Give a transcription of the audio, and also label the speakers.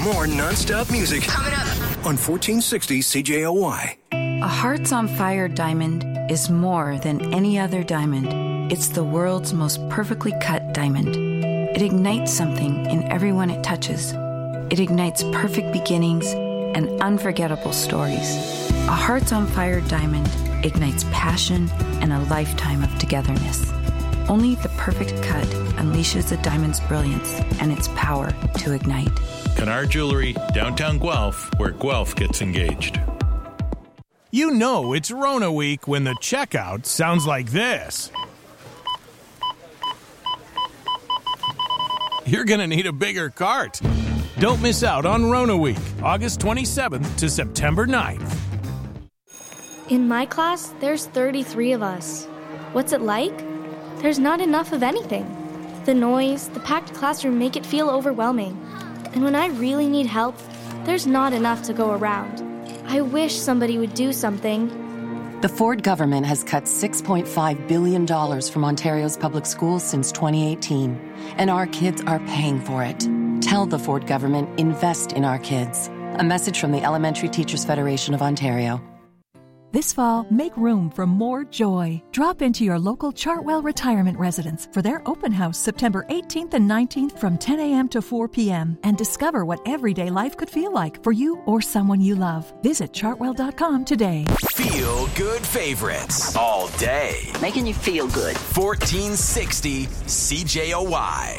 Speaker 1: More nonstop music
Speaker 2: coming up
Speaker 1: on 1460 CJOY.
Speaker 3: A Hearts on Fire diamond is more than any other diamond. It's the world's most perfectly cut diamond. It ignites something in everyone it touches. It ignites perfect beginnings and unforgettable stories. A Hearts on Fire diamond ignites passion and a lifetime of togetherness. Only the perfect cut unleashes a diamond's brilliance and its power to ignite.
Speaker 4: Kennard Jewelry, downtown Guelph, where Guelph gets engaged.
Speaker 5: You know it's Rona week when the checkout sounds like this. You're going to need a bigger cart. Don't miss out on Rona week, August 27th to September 9th.
Speaker 6: In my class, there's 33 of us. What's it like? There's not enough of anything. The noise, the packed classroom make it feel overwhelming. And when I really need help, there's not enough to go around. I wish somebody would do something.
Speaker 7: The Ford government has cut $6.5 billion from Ontario's public schools since 2018, and our kids are paying for it. Tell the Ford government, invest in our kids. A message from the Elementary Teachers Federation of Ontario.
Speaker 8: This fall, make room for more joy. Drop into your local Chartwell Retirement Residence for their open house September 18th and 19th from 10 a.m. to 4 p.m. and discover what everyday life could feel like for you or someone you love. Visit chartwell.com today.
Speaker 9: Feel good favorites all day.
Speaker 10: Making you feel good.
Speaker 9: 1460 CJOY.